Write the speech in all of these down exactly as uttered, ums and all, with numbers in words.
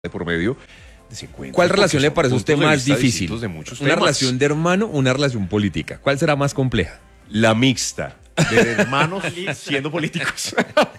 de por medio. Se ¿Cuál relación le parece a usted más difícil? De muchos ¿Una temas. relación de hermano o una relación política? ¿Cuál será más compleja? La mixta, de hermanos siendo políticos.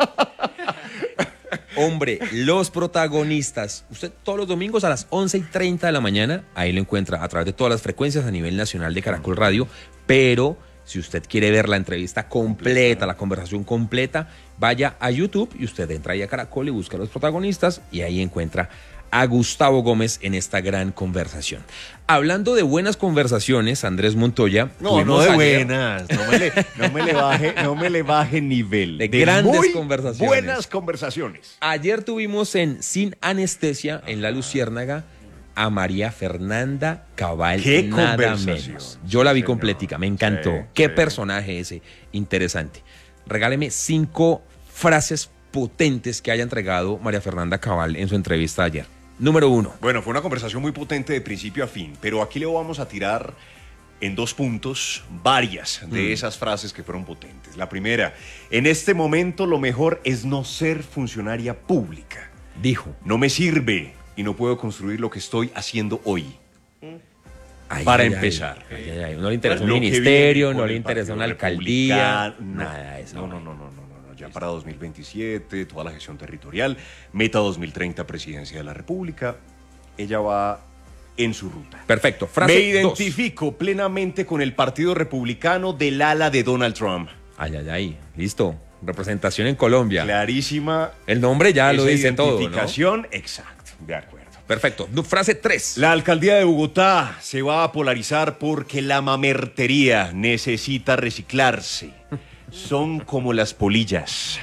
Hombre, los protagonistas. Usted todos los domingos a las once y treinta de la mañana, ahí lo encuentra a través de todas las frecuencias a nivel nacional de Caracol Radio, pero si usted quiere ver la entrevista completa, la conversación completa, vaya a YouTube y usted entra ahí a Caracol y busca a los protagonistas y ahí encuentra a Gustavo Gómez en esta gran conversación. Hablando de buenas conversaciones, Andrés Montoya... No, no de ayer, buenas, no me, le, no me le baje, no me le baje nivel. De, de grandes muy conversaciones. Buenas conversaciones. Ayer tuvimos en Sin Anestesia, en La Luciérnaga, a María Fernanda Cabal. Qué nada conversación. menos. Yo la vi Señor. completica, me encantó. Sí, Qué sí. personaje ese, interesante. Regáleme cinco frases potentes que haya entregado María Fernanda Cabal en su entrevista ayer. Número uno. Bueno, fue una conversación muy potente de principio a fin, pero aquí le vamos a tirar en dos puntos varias de Mm. esas frases que fueron potentes. La primera, en este momento lo mejor es no ser funcionaria pública. Dijo. No me sirve y no puedo construir lo que estoy haciendo hoy. Ay, Para ay, empezar. ay, ay, ay. No le interesa un Lo que ministerio, viene no con le el interesa una Partido alcaldía, Republicano, nada de eso. No, no, no, no, no, no, no. Ya para dos mil veintisiete, toda la gestión territorial, meta dos mil treinta, presidencia de la República, ella va en su ruta. Perfecto. Frase Me dos. identifico plenamente con el Partido Republicano del ala de Donald Trump. Ay, ay, ay. Listo. Representación en Colombia. Clarísima. El nombre ya lo esa dice todo, ¿no? identificación, exacto, de acuerdo. Perfecto. Nu- Frase tres. La alcaldía de Bogotá se va a polarizar porque la mamertería necesita reciclarse. Son como las polillas.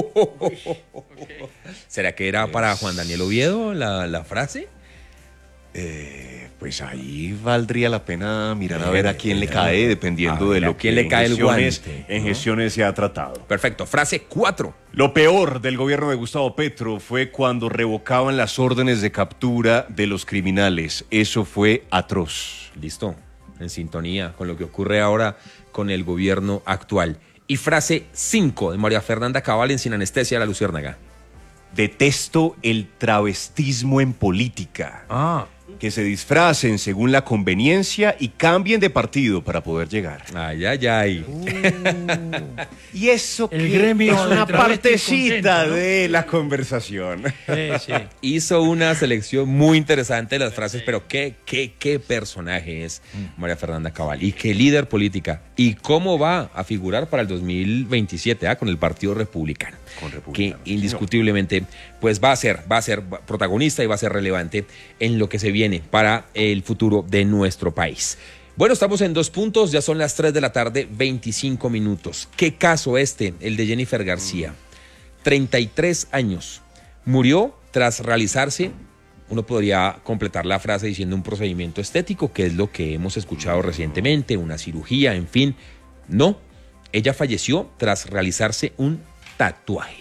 ¿Será que era para Juan Daniel Oviedo la, la frase? Eh, pues ahí valdría la pena mirar a ver a quién le cae, dependiendo A de ver a lo que quién le en cae el gestiones- guante, en ¿no? gestiones se ha tratado. Perfecto. Frase cuatro. Lo peor del gobierno de Gustavo Petro fue cuando revocaban las órdenes de captura de los criminales. Eso fue atroz. Listo. En sintonía con lo que ocurre ahora con el gobierno actual. Y frase cinco de María Fernanda Cabal en Sin Anestesia, La Luciérnaga. Detesto el travestismo en política. Ah. Que se disfracen según la conveniencia y cambien de partido para poder llegar. Ay, ay, ay. Y eso El que gremio es de una travestis partecita contento, ¿no? de la conversación. Sí, sí. Hizo una selección muy interesante de las frases, pero qué, qué, qué personaje es María Fernanda Cabal y qué líder política y cómo va a figurar para el dos mil veintisiete, ¿ah? Con el Partido Republicano. Con Que republicanos, indiscutiblemente pues va a ser, va a ser protagonista y va a ser relevante en lo que se viene para el futuro de nuestro país. Bueno, estamos en dos puntos, ya son las tres de la tarde, veinticinco minutos. ¿Qué caso este? El de Jennifer García. treinta y tres años. Murió tras realizarse, uno podría completar la frase diciendo un procedimiento estético, que es lo que hemos escuchado recientemente, una cirugía, en fin. No, ella falleció tras realizarse un tatuaje.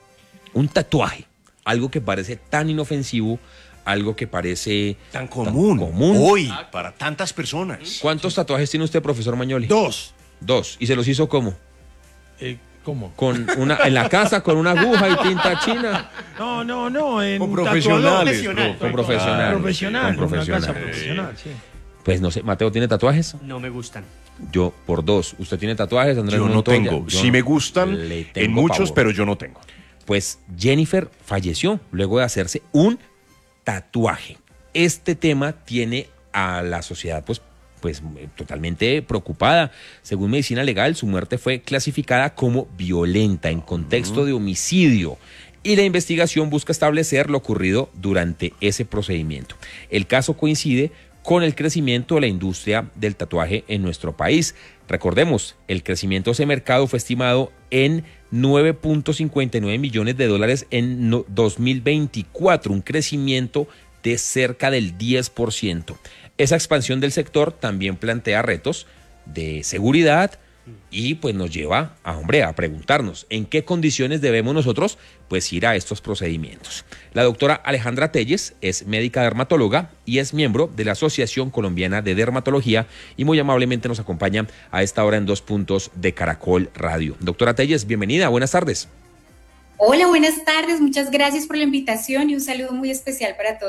Un tatuaje. Algo que parece tan inofensivo, algo que parece Tan común, común. hoy para tantas personas. ¿Cuántos tatuajes tiene usted, profesor Mañoli? Dos. Dos. ¿Y se los hizo cómo? Eh, ¿Cómo? Con una, en la casa, con una aguja y tinta china. No, no, no. En Con un profesionales, tatuador. con profesionales, Profesional. con Una casa profesionales. profesional, sí. Pues no sé, Mateo, ¿tiene tatuajes? No me gustan. Yo por dos. ¿Usted tiene tatuajes, Andrés Yo no Montoya? tengo. Yo Sí no. me gustan Le tengo en muchos, pavor. pero yo no tengo. Pues Jennifer falleció luego de hacerse un tatuaje. Este tema tiene a la sociedad pues, pues totalmente preocupada. Según Medicina Legal, su muerte fue clasificada como violenta en contexto de homicidio y la investigación busca establecer lo ocurrido durante ese procedimiento. El caso coincide con el crecimiento de la industria del tatuaje en nuestro país. Recordemos, el crecimiento de ese mercado fue estimado en nueve punto cincuenta y nueve millones de dólares en no- dos mil veinticuatro, un crecimiento de cerca del diez por ciento. Esa expansión del sector también plantea retos de seguridad y pues nos lleva a, hombre, a preguntarnos en qué condiciones debemos nosotros pues ir a estos procedimientos. La doctora Alejandra Telles es médica dermatóloga y es miembro de la Asociación Colombiana de Dermatología y muy amablemente nos acompaña a esta hora en Dos Puntos de Caracol Radio. Doctora Telles, bienvenida, buenas tardes. Hola, buenas tardes. Muchas gracias por la invitación y un saludo muy especial para todos.